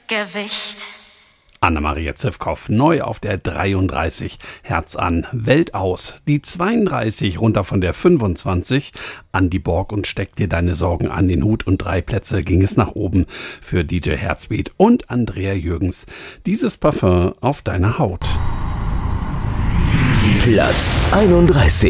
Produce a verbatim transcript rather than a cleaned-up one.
Gewicht. Anna-Maria Zivkow, neu auf der dreiunddreißig, Herz an, Welt aus. Die zweiunddreißig, runter von der fünfundzwanzig. Andi Borg und Steck dir deine Sorgen an den Hut. Und drei Plätze ging es nach oben für D J Herzbeat und Andrea Jürgens. Dieses Parfum auf deiner Haut. Platz einunddreißig.